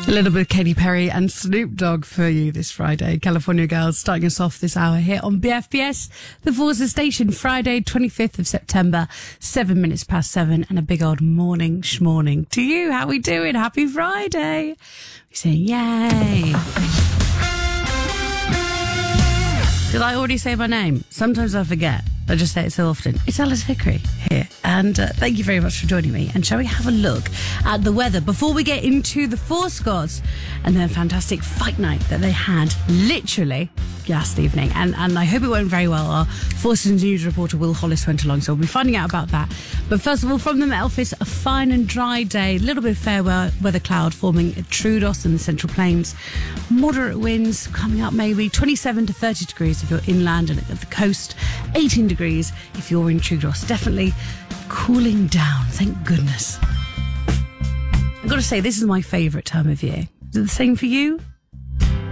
A little bit of Katy Perry and Snoop Dogg for you this Friday. California Girls starting us off this hour here on BFBS, the Forza Station, Friday, 25th of September, 7 minutes past 7, and a big old morning schmorning to you. How we doing? Happy Friday. We say yay. Did I already say my name? Sometimes I forget. I just say it so often. It's Alice Hickory here. And thank you very much for joining me. And shall we have a look at the weather before we get into the Force Gods and their fantastic fight night that they had literally last evening. And I hope it went very well. Our Forces News reporter Will Hollis went along, so we'll be finding out about that. But first of all, from the Met Office, a fine and dry day. A little bit of fair weather cloud forming at Troodos in the Central Plains. Moderate winds coming up maybe 27 to 30 degrees if you're inland and at the coast. 18 degrees if you're in Troodos. Definitely cooling down, thank goodness. I've got to say, this is my favourite time of year. Is it the same for you?